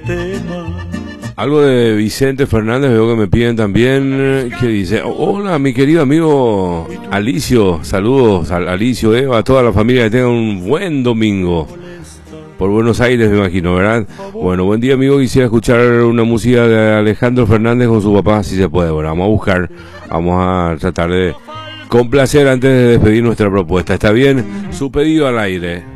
Algo de Vicente Fernández veo que me piden también, que dice: hola mi querido amigo Alicio, saludos a Alicio, Eva, a toda la familia, que tengan un buen domingo. Por Buenos Aires me imagino, ¿verdad? Bueno, buen día amigo, quisiera escuchar una música de Alejandro Fernández con su papá, si se puede. Bueno, vamos a buscar, vamos a tratar de complacer antes de despedir nuestra propuesta. ¿Está bien? Su pedido al aire.